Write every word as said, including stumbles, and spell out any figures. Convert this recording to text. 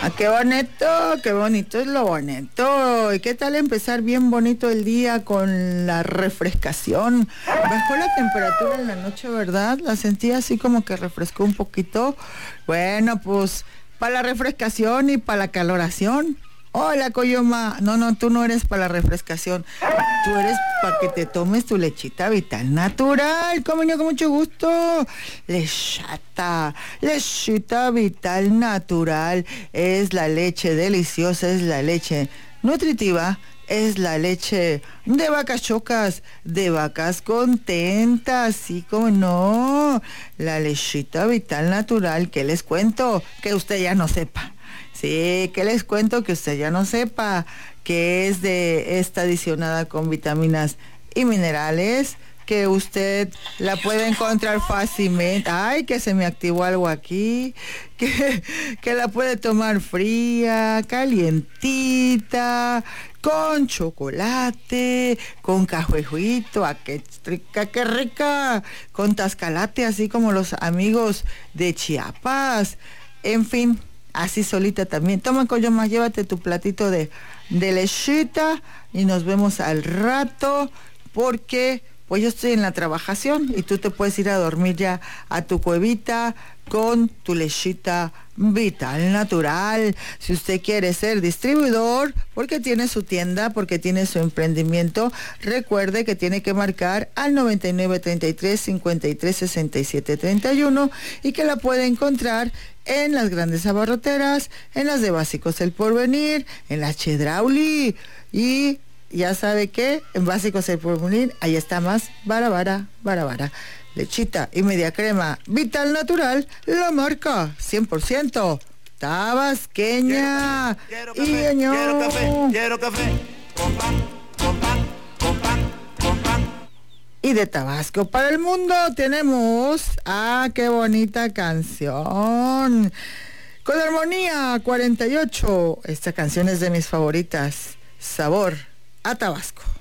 Ah, qué bonito, qué bonito es lo bonito. ¿Y qué tal empezar bien bonito el día con la refrescación? Bajó la temperatura en la noche, ¿verdad? La sentí así como que refrescó un poquito. Bueno, pues para la refrescación y para la caloración. Hola, Coyoma. No, no, tú no eres para la refrescación. Tú eres para que te tomes tu lechita vital natural. Como yo, con mucho gusto. Lechata. Lechita vital natural. Es la leche deliciosa, es la leche nutritiva. Es la leche de vacas chocas, de vacas contentas, sí como no. La lechita vital natural, ¿qué les cuento? Que usted ya no sepa. Sí, que les cuento que usted ya no sepa, que es de esta adicionada con vitaminas y minerales, que usted la puede encontrar fácilmente. Ay, que se me activó algo aquí, que, que la puede tomar fría, calientita, con chocolate, con cajuejuito, a qué rica, qué rica, con tascalate, así como los amigos de Chiapas, en fin. Así solita también. Toma, Coyoma, llévate tu platito de, de lechita y nos vemos al rato porque pues yo estoy en la trabajación y tú te puedes ir a dormir ya a tu cuevita con tu lechita vital natural. Si usted quiere ser distribuidor, porque tiene su tienda, porque tiene su emprendimiento, recuerde que tiene que marcar al noventa y nueve, treinta y tres, cincuenta y tres, sesenta y siete, treinta y uno y que la puede encontrar en las grandes abarroteras, en las de Básicos El Porvenir, en la Chedrauli y ya sabe que en Básicos El Porvenir ahí está más bara, bara, bara, bara. Lechita y media crema vital natural, la marca cien por ciento tabasqueña. Quiero y café, año. quiero café, quiero café, con pan, con pan, con pan, con pan. Y de Tabasco para el mundo tenemos, ah, qué bonita canción, con Armonía cuarenta y ocho. Esta canción es de mis favoritas, Sabor a Tabasco.